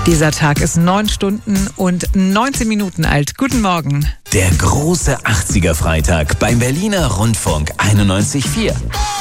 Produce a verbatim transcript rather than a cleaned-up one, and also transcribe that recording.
Dieser Tag ist neun Stunden und neunzehn Minuten alt. Guten Morgen. Der große achtziger Freitag beim Berliner Rundfunk einundneunzig Komma vier.